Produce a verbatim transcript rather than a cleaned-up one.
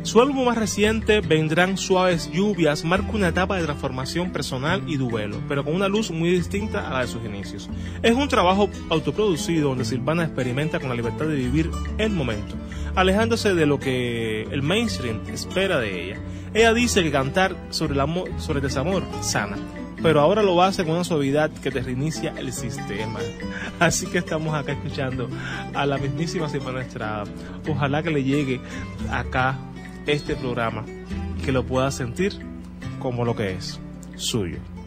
Su álbum más reciente, Vendrán Suaves Lluvias, marca una etapa de transformación personal y duelo, pero con una luz muy distinta a la de sus inicios. Es un trabajo autoproducido donde Silvana experimenta con la libertad de vivir el momento, alejándose de lo que el mainstream espera de ella. Ella dice que cantar sobre el amor, sobre el desamor sana, pero ahora lo hace con una suavidad que te reinicia el sistema. Así que estamos acá escuchando a la mismísima Silvana Estrada. Ojalá que le llegue acá este programa, que lo pueda sentir como lo que es, suyo.